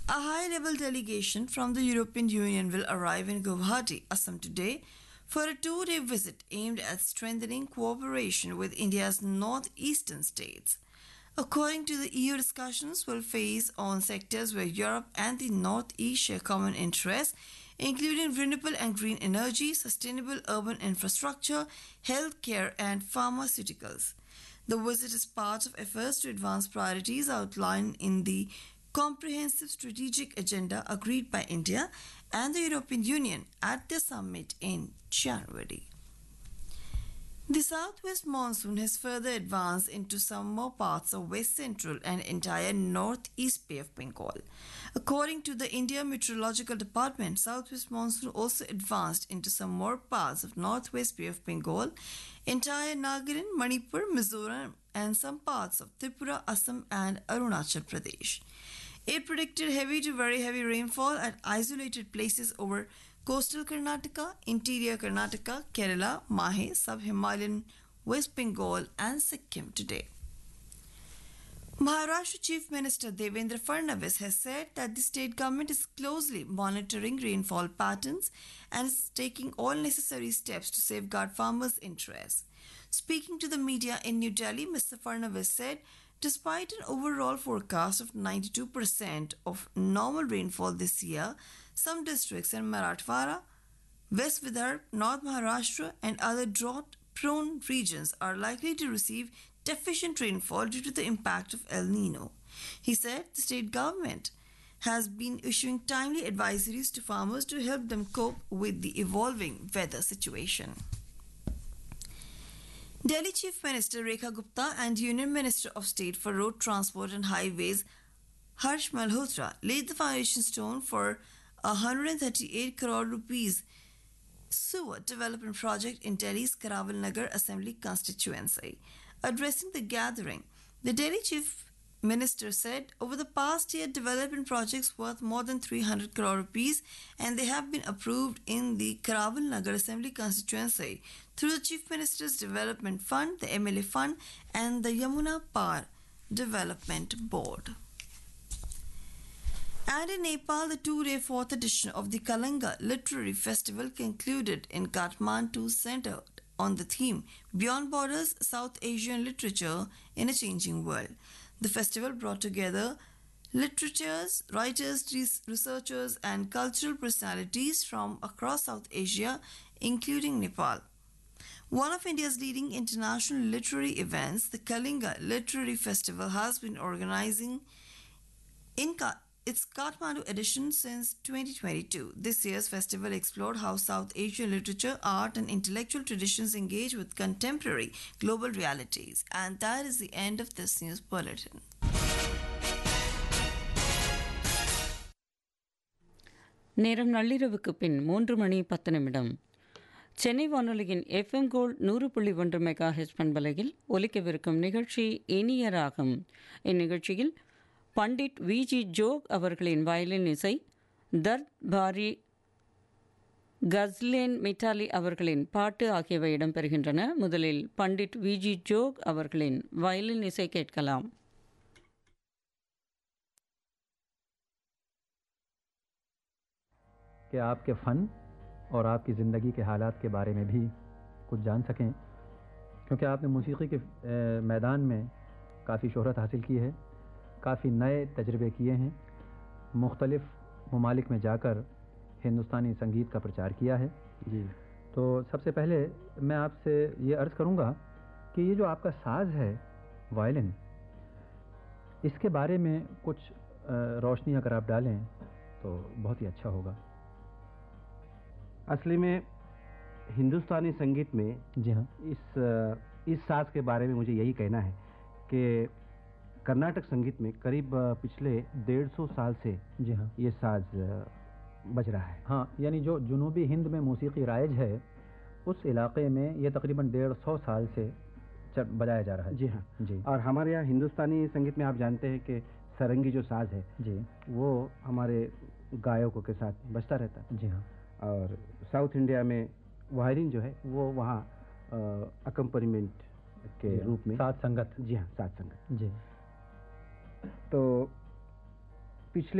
A high-level delegation from the European Union will arrive in Guwahati, Assam today for a two-day visit aimed at strengthening cooperation with India's northeastern states. According to the EU, discussions will focus on sectors where Europe and the Northeast share common interests, including renewable and green energy, sustainable urban infrastructure, healthcare, and pharmaceuticals. The visit is part of efforts to advance priorities outlined in the comprehensive strategic agenda agreed by India and the European Union at the summit in January. The southwest monsoon has further advanced into some more parts of west central and entire northeast Bay of Bengal. According to the India Meteorological Department, southwest monsoon also advanced into some more parts of northwest Bay of Bengal, entire Nagaland, Manipur, Mizoram, and some parts of Tripura, Assam, and Arunachal Pradesh. It predicted heavy to very heavy rainfall at isolated places over coastal Karnataka, interior Karnataka, Kerala, Mahe, sub-Himalayan West Bengal, and Sikkim today. Maharashtra Chief Minister Devendra Fadnavis has said that the state government is closely monitoring rainfall patterns and is taking all necessary steps to safeguard farmers' interests. Speaking to the media in New Delhi, Mr. Fadnavis said, despite an overall forecast of 92% of normal rainfall this year, some districts in Marathwada, West Vidarbha, North Maharashtra, and other drought-prone regions are likely to receive deficient rainfall due to the impact of El Nino. He said the state government has been issuing timely advisories to farmers to help them cope with the evolving weather situation. Delhi Chief Minister Rekha Gupta and Union Minister of State for Road Transport and Highways Harsh Malhotra laid the foundation stone for a 138 crore rupees sewer development project in Delhi's Karaval Nagar Assembly constituency. Addressing the gathering, the Delhi Chief Minister said over the past year, development projects worth more than 300 crore rupees and they have been approved in the Karaval Nagar Assembly constituency through the Chief Minister's Development Fund, the MLA Fund, and the Yamuna Par Development Board. And in Nepal, the two-day fourth edition of the Kalinga Literary Festival concluded in Kathmandu, centered on the theme Beyond Borders, South Asian Literature in a Changing World. The festival brought together literatures, writers, researchers, and cultural personalities from across South Asia, including Nepal. One of India's leading international literary events, the Kalinga Literary Festival, has been organizing its Kathmandu edition since 2022. This year's festival explored how South Asian literature, art, and intellectual traditions engage with contemporary global realities. And that is the end of this news bulletin. நேரம் நள்ளிரவுக்கு பின் 3:10 சென்னை வானொலியின் FM gold 100.1 mega H பண்பலையில் ஒலிக்கவிருக்கும் நிகழ்ச்சி இனிய ராகம். இந்நிகழ்ச்சியில் Pandit Viji joke அவர்களின் violin இசை, தர்த் பாரி கஸ்லேன் மிட்டாலி அவர்களின் பாட்டு ஆகியவை இடம்பெறுகின்றன. முதலில் பண்டிட் விஜி ஜோக் அவர்களின் வயலின் இசை கேட்கலாம். कि आपके फ़न और आपकी ज़िंदगी के हालात के बारे में भी कुछ जान सकें, क्योंकि आपने मौसीक़ी के मैदान में काफ़ी शोहरत हासिल की है, काफ़ी नए तजर्बे किए हैं, मुख्तलिफ़ ममालिक में जाकर हिंदुस्तानी संगीत का प्रचार किया है जी। तो सबसे पहले मैं आपसे ये अर्ज़ करूँगा कि ये जो आपका साज़ है वायलिन, इसके बारे में कुछ रोशनी अगर आप डालें तो बहुत ही अच्छा होगा। असली में हिंदुस्तानी संगीत में जी हाँ, इस साज के बारे में मुझे यही कहना है कि कर्नाटक संगीत में करीब पिछले 150 साल से जी हाँ ये साज बज रहा है। हाँ, यानी जो जुनूबी हिंद में मौसीक़ी राइज है उस इलाक़े में ये तकरीबन 150 साल से बजाया जा रहा है। जी हाँ जी। और हमारे यहाँ हिंदुस्तानी संगीत में आप जानते हैं कि सरंगी जो साज है जी, वो हमारे गायकों के साथ बजता रहता है। जी हाँ। और साउथ इंडिया में वायलिन जो है वो वहाँ अकम्पनीमेंट के रूप में साथ संगत। जी हाँ, साथ संगत। जी। तो